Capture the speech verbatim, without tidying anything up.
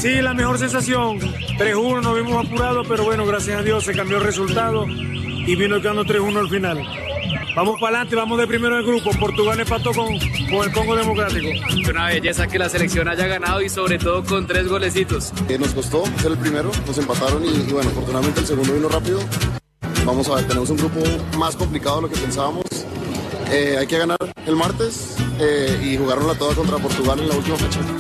Sí, la mejor sensación. tres uno, nos vimos apurados, pero bueno, gracias a Dios se cambió el resultado y vino quedando tres uno al final. Vamos para adelante, vamos de primero del grupo. Portugal empató con, con el Congo Democrático. Una belleza que la selección haya ganado y sobre todo con tres golecitos. Eh, nos costó ser el primero, nos empataron y, y bueno, afortunadamente el segundo vino rápido. Vamos a ver, tenemos un grupo más complicado de lo que pensábamos. Eh, hay que ganar el martes eh, y jugarnos la toda contra Portugal en la última fecha.